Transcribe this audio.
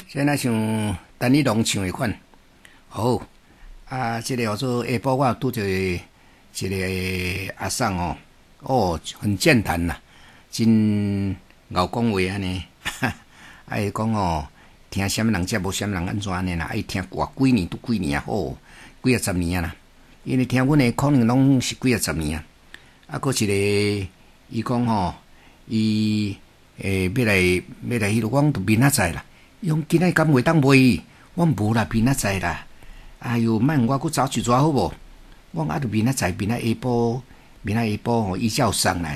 现在像陈立农唱的款，好这个叫做下晡我拄着一个阿桑很健谈啦，真敖讲话安尼，伊讲听什么人接无什么人安怎安尼啦，伊听偌几年拄几年啊，几啊十年啊啦，因为听阮的可能拢是几啊十年啊，佫一个伊讲伊要来迄落，我讲都明仔载啦。伊讲今仔敢袂当卖？我无啦，明仔载啦。哎哟，莫我佫走去抓好无？我讲就明仔载，明仔下晡伊才有送来。